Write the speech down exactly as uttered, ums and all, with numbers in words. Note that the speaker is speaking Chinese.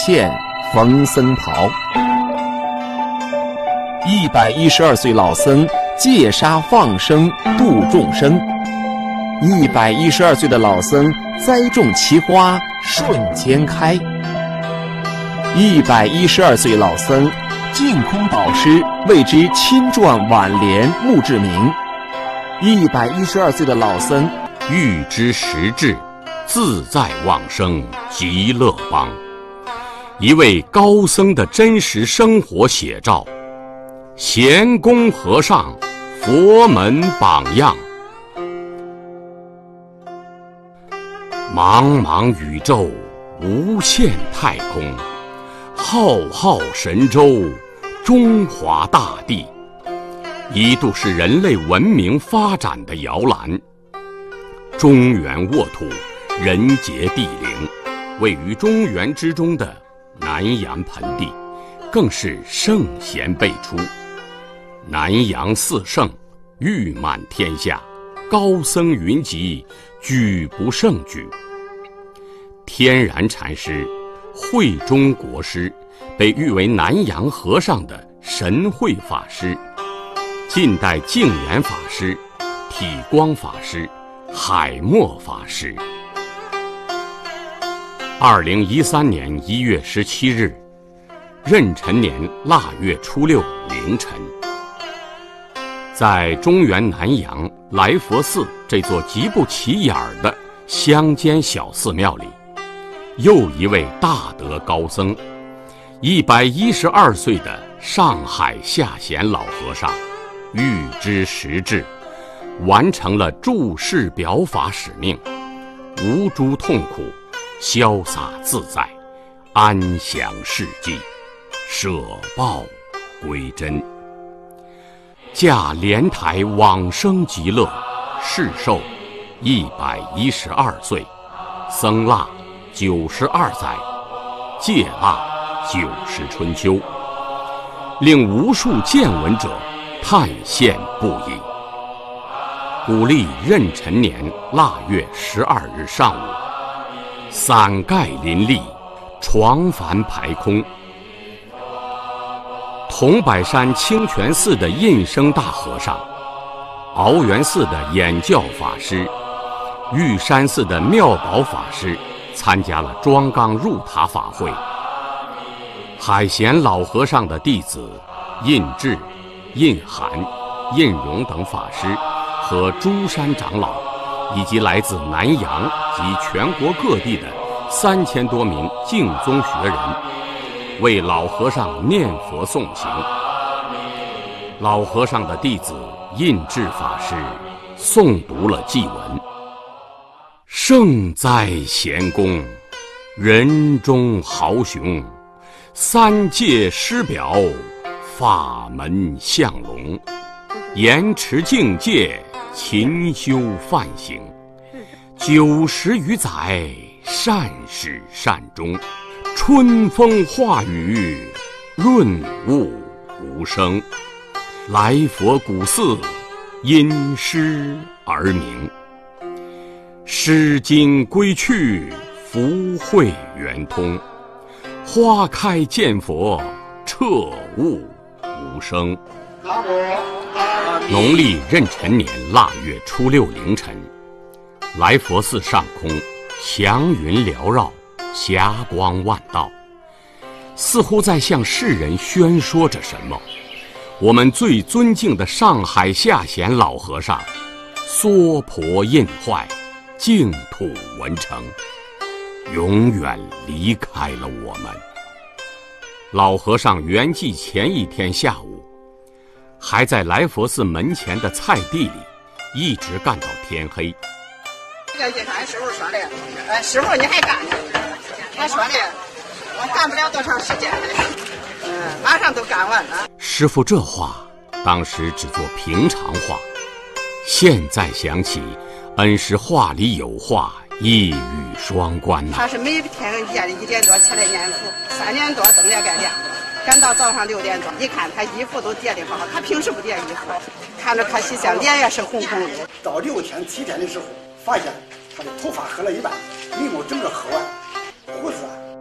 现冯僧袍。一百一十二岁老僧戒杀放生度众生。一百一十二岁的老僧栽种奇花瞬间开。一百一十二岁老僧净空导师为之亲撰挽联墓志铭。一百一十二岁的老僧欲知实质，自在往生极乐邦。一位高僧的真实生活写照，贤公和尚佛门榜样。茫茫宇宙，无限太空，浩浩神州，中华大地，一度是人类文明发展的摇篮。中原沃土，人杰地灵，位于中原之中的南阳盆地，更是圣贤辈出。南阳四圣，誉满天下，高僧云集，举不胜举。天然禅师、慧中国师被誉为南阳和尚的神慧法师，近代净言法师、体光法师、海默法师。二零一三年一月十七日，壬辰年腊月初六凌晨，在中原南阳来佛寺这座极不起眼儿的乡间小寺庙里，又一位大德高僧，一百一十二岁的上海下贤老和尚，预知实质，完成了注释表法使命，无诸痛苦，潇洒自在，安详事迹，舍报归真。驾莲台往生极乐，世寿一百一十二岁，僧腊九十二载，戒腊九十春秋，令无数见闻者叹羡不已。古历壬辰年腊月十二日上午，伞盖林立，床幡排空。桐柏山清泉寺的印生大和尚，鳌源寺的演教法师，玉山寺的妙宝法师参加了庄纲入塔法会。海贤老和尚的弟子印智、印涵、印荣等法师和诸山长老，以及来自南阳及全国各地的三千多名净宗学人，为老和尚念佛诵行。老和尚的弟子印智法师诵读了祭文：圣哉贤公，人中豪雄，三界师表，法门相龙，严持境界，勤修梵行，九十余载，善始善终，春风化雨，润物无声。来佛古寺，因诗而名。诗经归去，福慧圆通。花开见佛，彻悟无声。农历壬辰年腊月初六凌晨，来佛寺上空祥云缭绕，霞光万道，似乎在向世人宣说着什么。我们最尊敬的上海下贤老和尚娑婆印坏，净土文成，永远离开了我们。老和尚圆寂前一天下午，还在来佛寺门前的菜地里一直干到天黑。 这个也是俺师傅说的，呃，师傅你还干呢？他说的，我干不了多长时间，嗯，马上都干完了。 师傅这话当时只做平常话，现在想起，恩师话里有话，一语双关呐、啊。 他是每天夜里一点多起来念佛，三点多灯也该亮了，赶到早上六点多，你看他衣服都叠得好好，他平时不叠衣服，看着可惜相，脸也是红红的。 到六天七天的时候，发现他的头发黑了一半，眉毛整个黑完，胡子